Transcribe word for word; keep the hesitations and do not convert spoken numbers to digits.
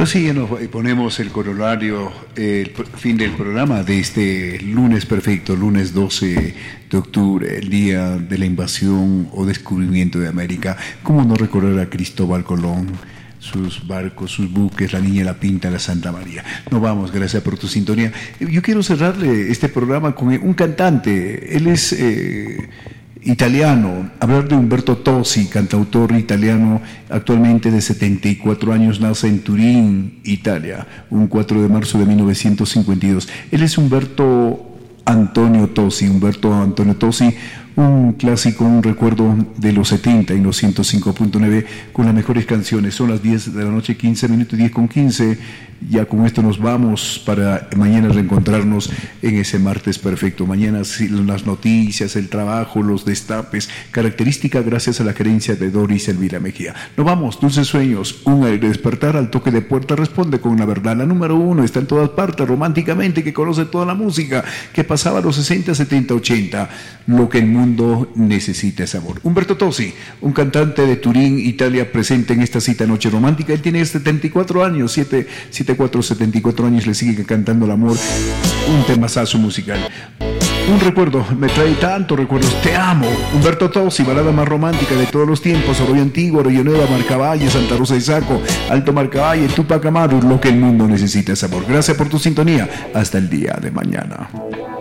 ahora sí ya nos ponemos el corolario, el fin del programa de este lunes perfecto, lunes doce de octubre, el día de la invasión o descubrimiento de América. ¿Cómo no recordar a Cristóbal Colón, sus barcos, sus buques, la Niña, la Pinta, la Santa María? Nos vamos, gracias por tu sintonía. Yo quiero cerrarle este programa con un cantante. Él es eh, italiano, hablar de Umberto Tozzi, cantautor italiano, actualmente de setenta y cuatro años, nace en Turín, Italia, un cuatro de marzo de mil novecientos cincuenta y dos. Él es Umberto Antonio Tozzi, Umberto Antonio Tozzi, un clásico, un recuerdo de los setenta y los ciento cinco punto nueve con las mejores canciones. Son las diez de la noche, quince minutos, diez con quince. Ya con esto nos vamos para mañana reencontrarnos en ese martes perfecto. Mañana las noticias, el trabajo, los destapes, característica gracias a la gerencia de Doris Elvira Mejía. Nos vamos, dulces sueños, un aire despertar al toque de puerta, responde con la verdad. La número uno está en todas partes, románticamente, que conoce toda la música, que pasaba a los sesenta, setenta, ochenta. Lo que el mundo necesita es amor. Umberto Tozzi, un cantante de Turín, Italia, presente en esta cita Noche Romántica. Él tiene setenta y cuatro años, siete, siete, cuatro, setenta y cuatro años, le sigue cantando el amor, un temazazo musical. Un recuerdo, me trae tantos recuerdos, te amo. Umberto Tozzi, balada más romántica de todos los tiempos, Arroyo Antiguo, Arroyo Nueva, Marcavalle, Santa Rosa de Saco, Alto Marcavalle, Tupac Amaru, lo que el mundo necesita es amor. Gracias por tu sintonía, hasta el día de mañana.